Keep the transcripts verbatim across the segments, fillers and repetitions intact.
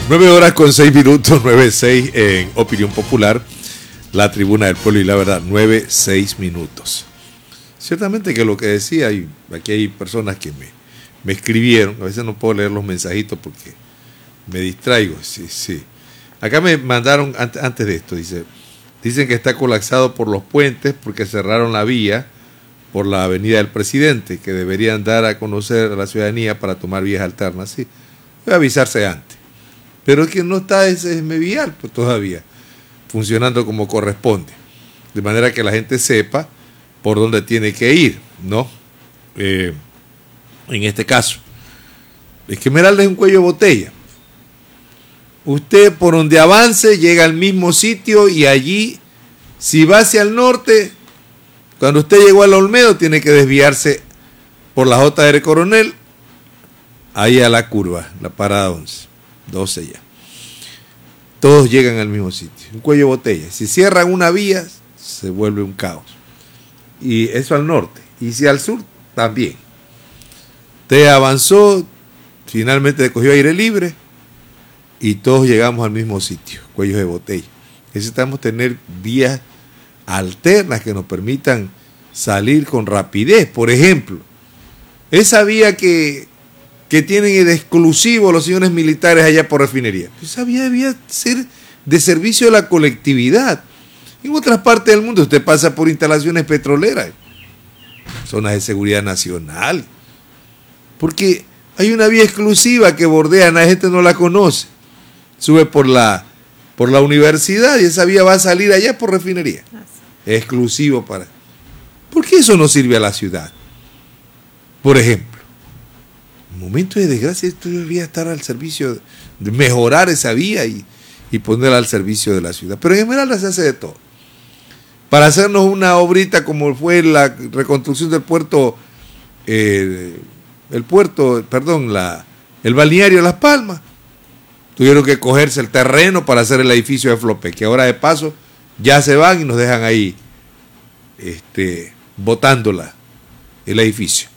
Nueve horas con seis minutos, nueve seis en Opinión Popular, la Tribuna del Pueblo y la Verdad, nueve seis minutos. Ciertamente que lo que decía, y aquí hay personas que me, me escribieron, a veces no puedo leer los mensajitos porque me distraigo, sí, sí. Acá me mandaron, antes, antes de esto, dice, dicen que está colapsado por los puentes porque cerraron la vía por la avenida del Presidente, que deberían dar a conocer a la ciudadanía para tomar vías alternas, sí, debe avisarse antes. Pero es que no está ese vial pues, todavía funcionando como corresponde, de manera que la gente sepa por dónde tiene que ir, ¿no? Eh, en este caso, es que Esmeralda es un cuello de botella. Usted por donde avance llega al mismo sitio y allí, si va hacia el norte, cuando usted llegó al Olmedo, tiene que desviarse por la J R Coronel, ahí a la curva, la parada once. doce ya. Todos llegan al mismo sitio. Un cuello de botella. Si cierran una vía, se vuelve un caos. Y eso al norte. Y si al sur, también. Usted avanzó, finalmente cogió aire libre y todos llegamos al mismo sitio. Cuellos de botella. Necesitamos tener vías alternas que nos permitan salir con rapidez. Por ejemplo, esa vía que que tienen de exclusivo los señores militares allá por Refinería. Esa vía debía ser de servicio a la colectividad. En otras partes del mundo usted pasa por instalaciones petroleras, zonas de seguridad nacional, porque hay una vía exclusiva que bordea, la gente no la conoce. Sube por la, por la universidad y esa vía va a salir allá por Refinería. Es exclusivo para... ¿Por qué eso no sirve a la ciudad? Por ejemplo, en momento de desgracia esto debería estar al servicio de mejorar esa vía y, y ponerla al servicio de la ciudad. Pero en Esmeralda se hace de todo. Para hacernos una obrita como fue la reconstrucción del puerto, eh, el puerto, perdón, la, el balneario de Las Palmas, tuvieron que cogerse el terreno para hacer el edificio de Flope, que ahora de paso ya se van y nos dejan ahí este, botándola, el edificio.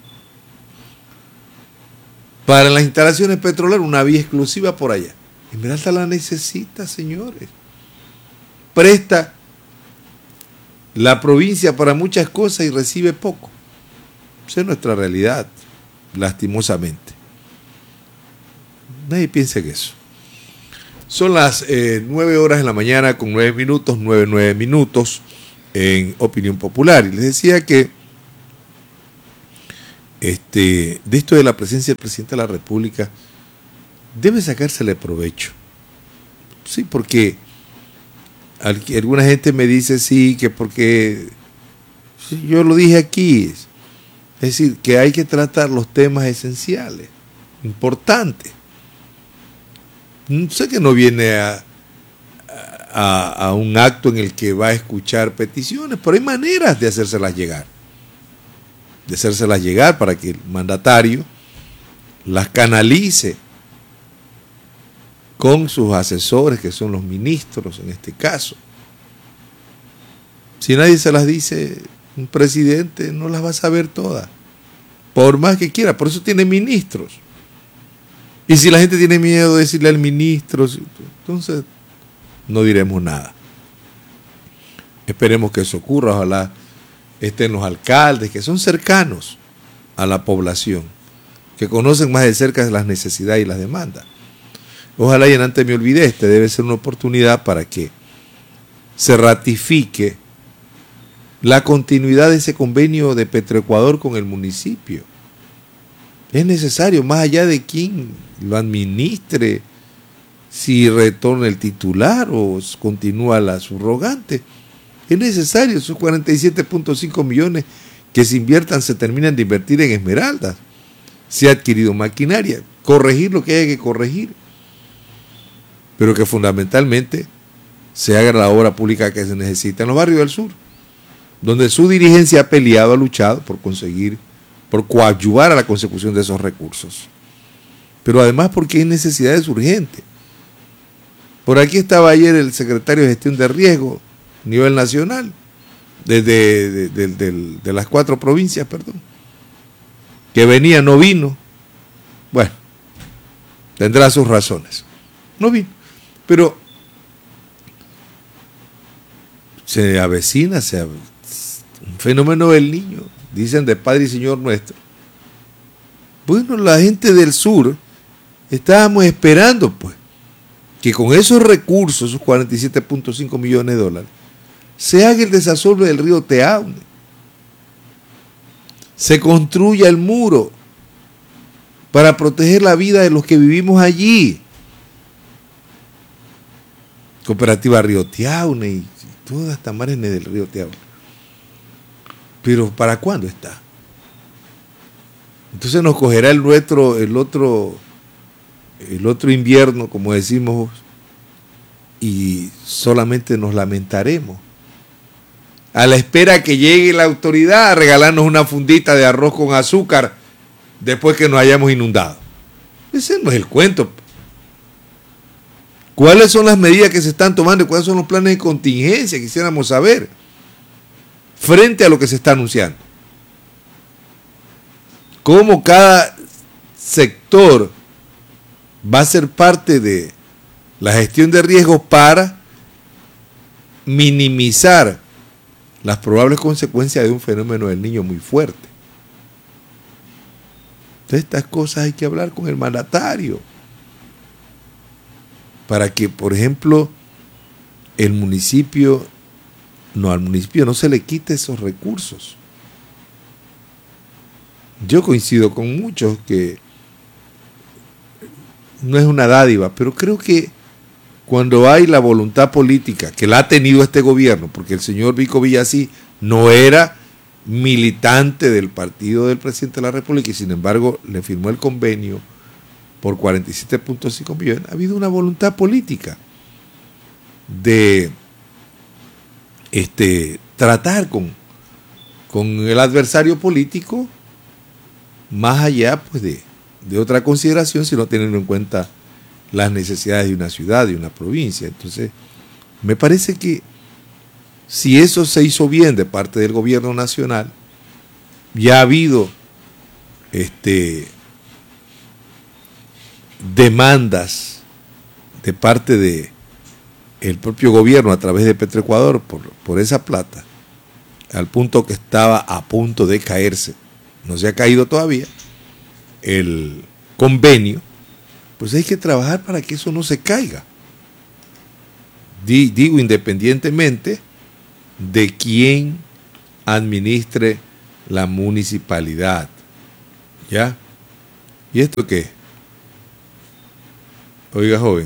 Para las instalaciones petroleras, una vía exclusiva por allá. Esmeralda la necesita, señores. Presta la provincia para muchas cosas y recibe poco. Esa es nuestra realidad, lastimosamente. Nadie piensa en eso. Son las eh, nueve horas de la mañana con nueve minutos, nueve, nueve minutos en Opinión Popular. Y les decía que Este, de esto de la presencia del presidente de la República debe sacársele provecho. Sí, porque alguna gente me dice sí, que porque sí, yo lo dije aquí, es decir, que hay que tratar los temas esenciales, importantes. Sé que no viene a, a, a un acto en el que va a escuchar peticiones, pero hay maneras de hacérselas llegar. de hacérselas llegar para que el mandatario las canalice con sus asesores, que son los ministros en este caso. Si nadie se las dice, un presidente no las va a saber todas, por más que quiera, por eso tiene ministros. Y si la gente tiene miedo de decirle al ministro, entonces no diremos nada. Esperemos que eso ocurra, ojalá estén los alcaldes, que son cercanos a la población, que conocen más de cerca las necesidades y las demandas. Ojalá, y antes me olvidé, este debe ser una oportunidad para que se ratifique la continuidad de ese convenio de Petroecuador con el municipio. Es necesario, más allá de quién lo administre, si retorna el titular o continúa la subrogante. Es necesario, esos cuarenta y siete punto cinco millones que se inviertan, se terminan de invertir en Esmeraldas. Se ha adquirido maquinaria, corregir lo que haya que corregir, pero que fundamentalmente se haga la obra pública que se necesita en los barrios del sur, donde su dirigencia ha peleado, ha luchado por conseguir, por coadyuvar a la consecución de esos recursos. Pero además porque hay necesidades urgentes. Por aquí estaba ayer el secretario de Gestión de Riesgo a nivel nacional, desde de, de, de, de, de las cuatro provincias, perdón, que venía, no vino. Bueno, tendrá sus razones. no vino. Pero se avecina, se ave, un fenómeno del niño, dicen de Padre y Señor nuestro. Bueno, la gente del sur estábamos esperando, pues, que con esos recursos, esos cuarenta y siete punto cinco millones de dólares, se haga el desasolve del río Teaune, se construya el muro para proteger la vida de los que vivimos allí. Cooperativa Río Teaune y todas las tamarenes del río Teaune. Pero ¿para cuándo está? Entonces nos cogerá el nuestro, el otro, el otro invierno, como decimos, y solamente nos lamentaremos. A la espera que llegue la autoridad a regalarnos una fundita de arroz con azúcar después que nos hayamos inundado. Ese no es el cuento. ¿Cuáles son las medidas que se están tomando y cuáles son los planes de contingencia? Quisiéramos saber frente a lo que se está anunciando. Cómo cada sector va a ser parte de la gestión de riesgos para minimizar las probables consecuencias de un fenómeno del niño muy fuerte. De estas cosas hay que hablar con el mandatario para que, por ejemplo, el municipio, no, al municipio no se le quite esos recursos. Yo coincido con muchos que no es una dádiva, pero creo que cuando hay la voluntad política, que la ha tenido este gobierno, porque el señor Vico Villasí no era militante del partido del presidente de la República y sin embargo le firmó el convenio por cuarenta y siete punto cinco millones, ha habido una voluntad política de este, tratar con, con el adversario político más allá pues de, de otra consideración, sino teniendo en cuenta las necesidades de una ciudad, de una provincia. Entonces, me parece que si eso se hizo bien de parte del gobierno nacional, ya ha habido este, demandas de parte de el propio gobierno a través de Petroecuador por, por esa plata, al punto que estaba a punto de caerse, no se ha caído todavía, el convenio, pues hay que trabajar para que eso no se caiga. Digo, independientemente de quién administre la municipalidad. ¿Ya? ¿Y esto qué? Oiga, joven,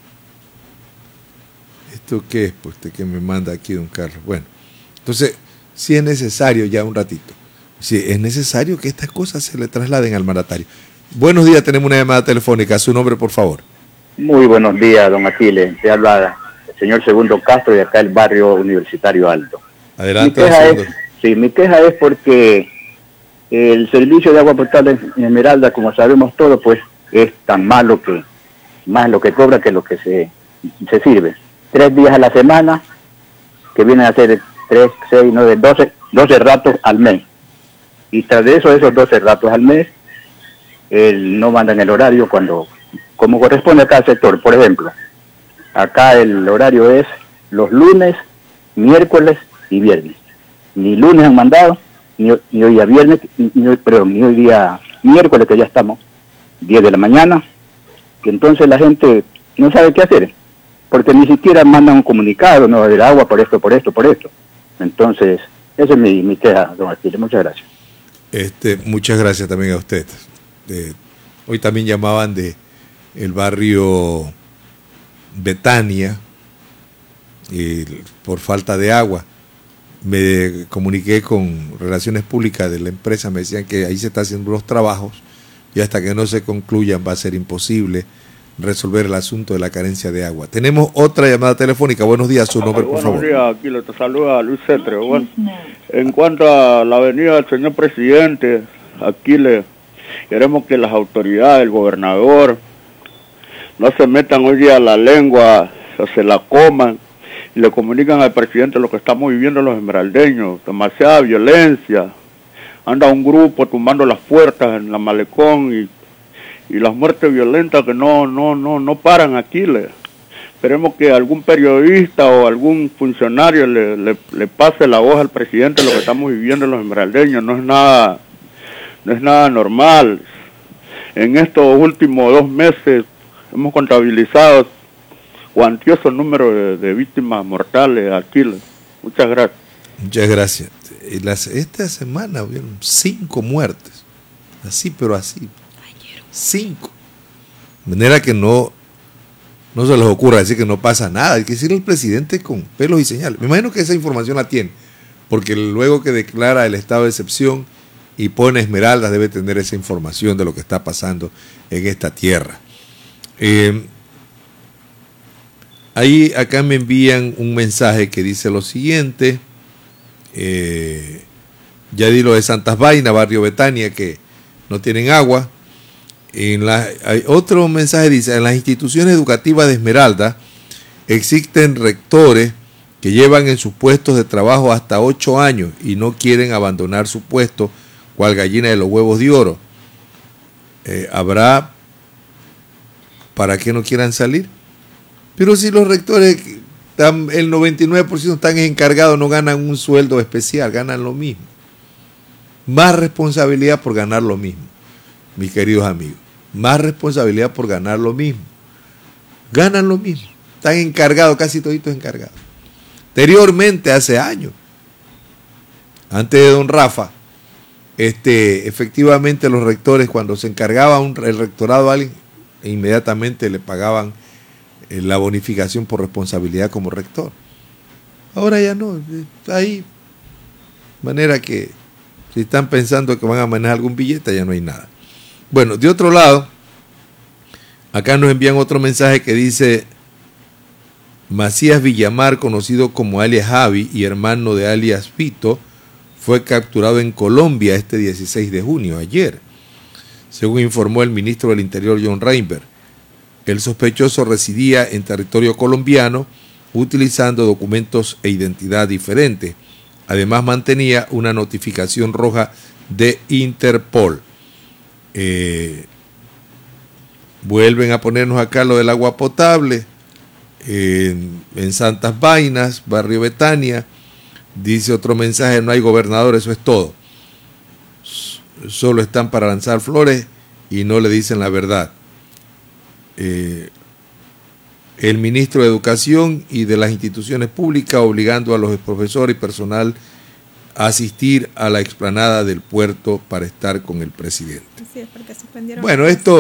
¿esto qué es? Pues usted que me manda aquí, don Carlos. Bueno, entonces, si es necesario ya un ratito, si es necesario que estas cosas se le trasladen al mandatario. Buenos días, tenemos una llamada telefónica. Su nombre, por favor. Muy buenos días, don Aquiles. Te habla el señor Segundo Castro de acá el barrio Universitario Alto. Adelante. Mi queja es, sí, mi queja es porque el servicio de agua potable en Esmeralda, como sabemos todos, pues es tan malo que más lo que cobra que lo que se, se sirve. Tres días a la semana, que vienen a ser tres, seis, nueve, doce, doce ratos al mes. Y tras de eso, esos doce ratos al mes, él no manda en el horario cuando, como corresponde a cada sector. Por ejemplo, acá el horario es los lunes, miércoles y viernes. Ni lunes han mandado, ni, ni hoy día viernes, ni, ni, perdón, ni hoy día miércoles, que ya estamos, diez de la mañana, que entonces la gente no sabe qué hacer, porque ni siquiera mandan un comunicado, no, del agua por esto, por esto, por esto. Entonces, esa es mi, mi queja, don Aquiles. Muchas gracias. Este, muchas gracias también a usted. De, hoy también llamaban de el barrio Betania y por falta de agua. Me comuniqué con Relaciones Públicas de la empresa, me decían que ahí se están haciendo los trabajos y hasta que no se concluyan va a ser imposible resolver el asunto de la carencia de agua. Tenemos otra llamada telefónica. Buenos días, su nombre, por favor. Buenos días, aquí le saluda Luis Cetre. Bueno, en cuanto a la venida del señor presidente, aquí le queremos que las autoridades, el gobernador, no se metan hoy día a la lengua, o se la coman y le comunican al presidente lo que estamos viviendo los esmeraldeños. Demasiada violencia. Anda un grupo tumbando las puertas en la malecón y y las muertes violentas que no, no, no, no paran aquí. Le, esperemos que algún periodista o algún funcionario le, le, le pase la voz al presidente de lo que estamos viviendo los esmeraldeños. No es nada, no es nada normal. En estos últimos dos meses hemos contabilizado cuantioso número de, de víctimas mortales aquí. Muchas gracias. Muchas gracias. Las, esta semana hubieron cinco muertes. Así, pero así. Cinco. De manera que no, no se les ocurra decir que no pasa nada. Hay que decirle al presidente con pelos y señales. Me imagino que esa información la tiene, porque luego que declara el estado de excepción y pone Esmeraldas, debe tener esa información de lo que está pasando en esta tierra. Eh, ahí acá me envían un mensaje que dice lo siguiente. Eh, ya di lo de Santas Vainas, Barrio Betania, que no tienen agua. En la, hay otro mensaje dice: en las instituciones educativas de Esmeralda existen rectores que llevan en sus puestos de trabajo hasta ocho años y no quieren abandonar su puesto, cual gallina de los huevos de oro. Eh, ¿Habrá para que no quieran salir? Pero si los rectores, están, el noventa y nueve por ciento están encargados, no ganan un sueldo especial, ganan lo mismo. Más responsabilidad por ganar lo mismo, mis queridos amigos. Más responsabilidad por ganar lo mismo. Ganan lo mismo. Están encargados, casi toditos encargados. Anteriormente, hace años, antes de don Rafa, este, efectivamente los rectores, cuando se encargaba un, el rectorado a alguien, inmediatamente le pagaban eh, la bonificación por responsabilidad como rector. Ahora ya no, está ahí. De manera que si están pensando que van a manejar algún billete, ya no hay nada. Bueno, de otro lado, acá nos envían otro mensaje que dice: Macías Villamar, conocido como alias Javi y hermano de alias Vito, fue capturado en Colombia este dieciséis de junio, ayer, según informó el ministro del Interior, John Reinberg. El sospechoso residía en territorio colombiano utilizando documentos e identidad diferentes. Además mantenía una notificación roja de Interpol. Eh, vuelven a ponernos acá lo del agua potable. Eh, en Santas Vainas, Barrio Betania, dice otro mensaje: no hay gobernador, eso es todo. Solo están para lanzar flores y no le dicen la verdad. Eh, el ministro de Educación y de las instituciones públicas obligando a los profesores y personal a asistir a la explanada del puerto para estar con el presidente. Sí, es porque suspendieron. Bueno, esto